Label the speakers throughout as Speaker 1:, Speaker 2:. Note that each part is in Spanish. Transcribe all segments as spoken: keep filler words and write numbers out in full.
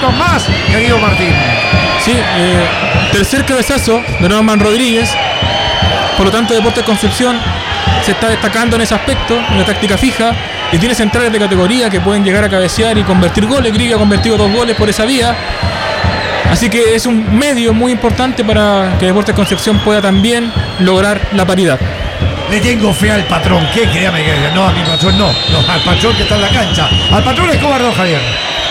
Speaker 1: minutos más, querido Martín.
Speaker 2: Sí, eh, tercer cabezazo de Norman Rodríguez. Por lo tanto, Deportes Concepción se está destacando en ese aspecto, en la táctica fija, y tiene centrales de categoría que pueden llegar a cabecear y convertir goles. Grigio ha convertido dos goles por esa vía. Así que es un medio muy importante para que Deportes Concepción pueda también lograr la paridad.
Speaker 1: Le tengo fe al patrón, que créame que no, a mi patrón no, no, al patrón que está en la cancha. Al patrón Escobar, don Javier.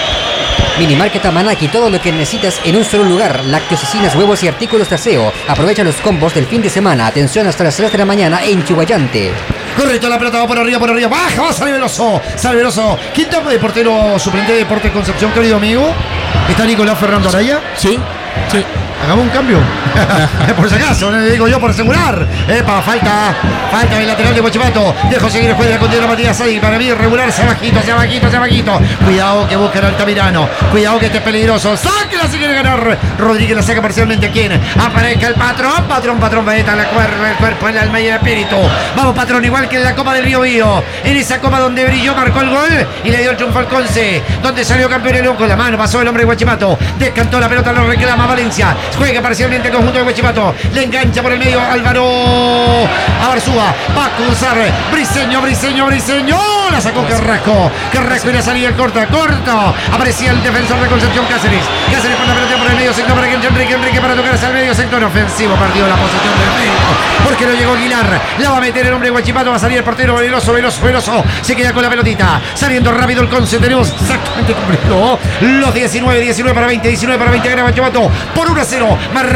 Speaker 3: Minimarket Amanaki, todo lo que necesitas en un solo lugar. Lácteos, cecinas, huevos y artículos de aseo. Aprovecha los combos del fin de semana. Atención hasta las tres de la mañana en Chihuayante.
Speaker 1: Correcto, la pelota va por arriba, por arriba. Baja, va, sale Veloso, sale Veloso. ¿Quién tapa de portero suplente de Deportes Concepción, querido amigo? ¿Está Nicolás Fernando Araya?
Speaker 2: Sí, sí.
Speaker 1: Hagamos un cambio. Por si acaso, le digo yo por asegurar. Epa, falta. Falta el lateral de Huachipato. Dejo seguir el juego de la contienda Matías ahí. Para mí irregular, hacia bajito, hacia bajito, hacia bajito. Cuidado que busca el Altamirano. Cuidado que este es peligroso. Sáquela si quiere ganar. Rodríguez la saca parcialmente a quién. Aparezca el patrón. Patrón, patrón, Baeta, la cuerpo, el cuerpo, el alma y el espíritu. Vamos, patrón, igual que en la Copa del Río Bío. En esa Copa donde brilló, marcó el gol y le dio el triunfo al Conce. Donde salió campeón el León con la mano. Pasó el hombre de Huachipato. Descantó la pelota, lo reclama Valencia. Juega parcialmente el conjunto de Huachipato. Le engancha por el medio Álvaro Abarzúa. Va a cruzar Briseño, Briseño, Briseño. La sacó Carrasco. Carrasco y la salida corta, corto. Aparecía el defensor de Concepción, Cáceres. Cáceres con la pelota por el medio sector para que entre Enrique. Enrique para tocar hacia el medio sector ofensivo. Partió la posición del medio. Porque no llegó Aguilar. La va a meter el hombre de Huachipato. Va a salir el portero Veloso, Veloso, Veloso. Se queda con la pelotita. Saliendo rápido el Conce. Tenemos exactamente cumplido los diecinueve, diecinueve para veinte, diecinueve para veinte. Gana Huachipato por uno a cero.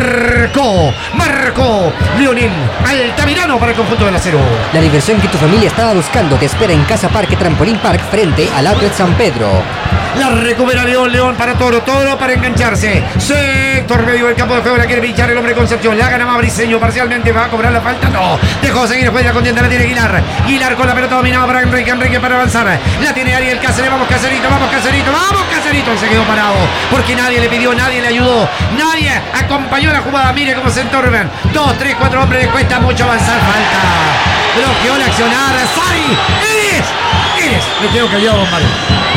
Speaker 1: Marcó, marcó Leonel Altamirano para el conjunto del acero.
Speaker 3: La diversión que tu familia estaba buscando te espera en Casa Parque Trampolín Park frente al Outlet San Pedro.
Speaker 1: La recupera León, León para Toro, Toro para engancharse. Sector medio del campo de juego, la quiere pinchar el hombre de Concepción. La gana Mabriceño parcialmente, va a cobrar la falta. No, dejó seguir después de la contienda, la tiene Aguilar. Aguilar con la pelota dominada para Enrique, Enrique para avanzar. La tiene Ariel Cáceres, vamos Cacerito, vamos Cacerito, vamos Cacerito. Y se quedó parado porque nadie le pidió, nadie le ayudó, nadie acompañó la jugada. Mire cómo se entornan. Dos, tres, cuatro hombres, le cuesta mucho avanzar, falta. Bloqueó la accionar. Sari, eres, eres. Me quedo callado, don Mario.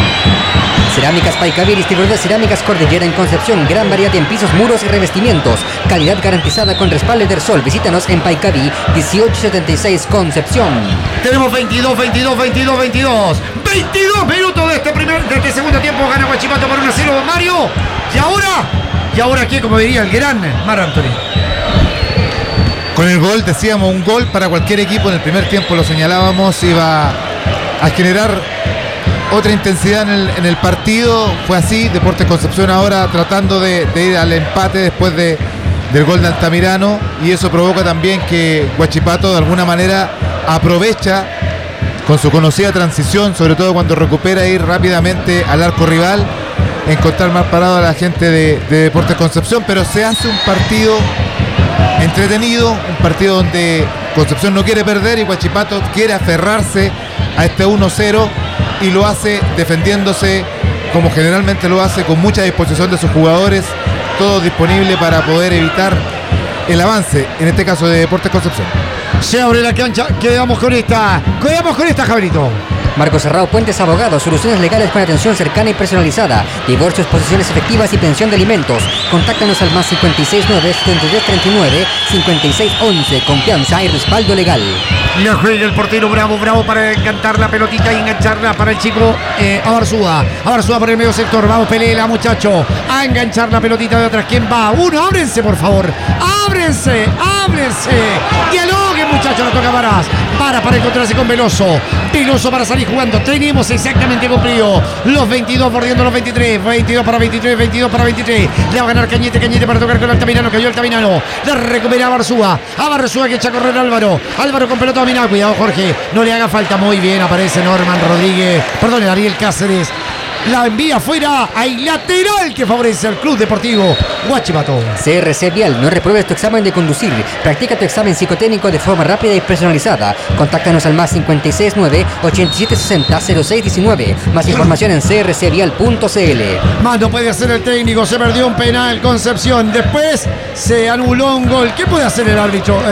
Speaker 3: Cerámicas Paicaví, distribuidor de cerámicas Cordillera en Concepción. Gran variedad en pisos, muros y revestimientos. Calidad garantizada con respaldo del sol. Visítanos en Paicaví, dieciocho setenta y seis Concepción.
Speaker 1: Tenemos veintidós, veintidós, veintidós, veintidós. veintidós minutos de este primer, de este segundo tiempo. Gana Huachipato por uno a cero, don Mario. Y ahora, y ahora aquí, como diría el gran Mar Anthony.
Speaker 4: Con el gol, decíamos, un gol para cualquier equipo. En el primer tiempo lo señalábamos, iba a generar otra intensidad en el, en el partido. Fue así. Deportes Concepción ahora tratando de, de ir al empate después de, del gol de Altamirano, y eso provoca también que Huachipato de alguna manera aprovecha con su conocida transición, sobre todo cuando recupera, ir rápidamente al arco rival, encontrar mal parado a la gente de, de Deportes Concepción. Pero se hace un partido entretenido, un partido donde Concepción no quiere perder y Huachipato quiere aferrarse a este uno cero, y lo hace defendiéndose como generalmente lo hace, con mucha disposición de sus jugadores, todo disponible para poder evitar el avance, en este caso de Deportes Concepción.
Speaker 1: Se abre la cancha, quedamos con esta, quedamos con esta, Javierito.
Speaker 3: Marco Serrao Puentes Abogados, soluciones legales con atención cercana y personalizada, divorcios, posiciones efectivas y pensión de alimentos. Contáctanos al más cincuenta y seis nueve, setenta y tres treinta y nueve, cincuenta y seis once. Confianza y respaldo legal.
Speaker 1: La juega el portero Bravo, Bravo para encantar la pelotita y engancharla para el chico eh, Abarzúa. Abarzúa por el medio sector, vamos Pelela, muchacho, a enganchar la pelotita de atrás. ¿Quién va? Uno, ábrense por favor, ábrense, ábrense, dialoguen muchachos, la toca Varas. Para para encontrarse con Veloso, Veloso para salir jugando. Tenemos exactamente cumplido los veintidós, bordeando los veintitrés, veintidós para veintitrés, veintidós para veintitrés. Le va a ganar Cañete, Cañete para tocar con Altamirano, cayó Altamirano, la recupera Abarzúa, Abarzúa que echa a correr Álvaro, Álvaro con pelota dominada, cuidado Jorge, no le haga falta, muy bien, aparece Norman Rodríguez, perdón, Ariel Cáceres. La envía afuera, hay lateral que favorece al Club Deportivo Huachipato.
Speaker 3: C R C Vial, no repruebes tu examen de conducir. Practica tu examen psicotécnico de forma rápida y personalizada. Contáctanos al más cincuenta y seis nueve, ochenta y siete sesenta, cero seis diecinueve. Más información en c r c vial punto c l.
Speaker 1: Más no puede hacer el técnico, se perdió un penal Concepción. Después se anuló un gol. ¿Qué puede hacer el árbitro?